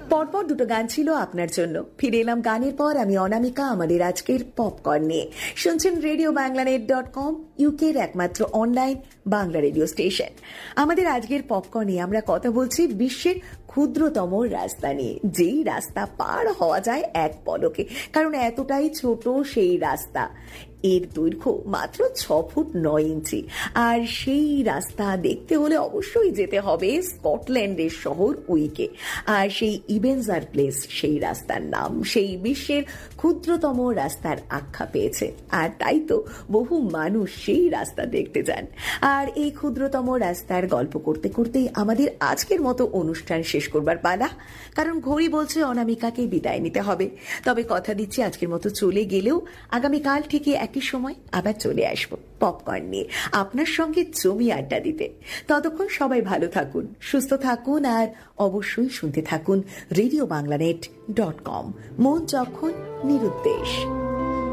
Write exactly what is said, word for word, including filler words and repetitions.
পরপর দুটো গান ছিল আপনার জন্য। ফিরে এলাম গানের পর, আমি অনামিকা, আমাদের আজকের পপকর্ন নিয়ে। শুনছেন radio Bangla net dot com, ইউকের একমাত্র অনলাইন বাংলা রেডিও স্টেশন। আমাদের আজকের পপকর্নে আমরা কথা বলছি বিশ্বের ক্ষুদ্রতম রাস্তা নিয়ে, যেই রাস্তা পার হওয়া যায় এক পলকে, কারণ এতটাই ছোট সেই রাস্তা। এর দৈর্ঘ্য মাত্র ছ ফুট নয় ইঞ্চি। আর সেই রাস্তা দেখতে হলে অবশ্যই যেতে হবে স্কটল্যান্ডের শহর উইকে। আর সেই ইবেনজার প্লেস সেই রাস্তার নাম, সেই বিশ্বের ক্ষুদ্রতম রাস্তার আখ্যা পেয়েছে। আর তাই তো বহু মানুষ সেই রাস্তা দেখতে যান। আর এই ক্ষুদ্রতম রাস্তার গল্প করতে করতেই আমাদের আজকের মতো অনুষ্ঠান শেষ করবার পালা, কারণ ঘড়ি বলছে অনামিকাকে বিদায় নিতে হবে। তবে কথা দিচ্ছি, আজকের মতো চলে গেলেও আগামীকাল থেকে একই সময় আবার চলে আসবো পপকর্ন নিয়ে আপনার সঙ্গে জমি আড্ডা দিতে। ততক্ষণ সবাই ভালো থাকুন, সুস্থ থাকুন, আর অবশ্যই শুনতে থাকুন radio Bangla net dot com. মন যখন নিরুদ্দেশ।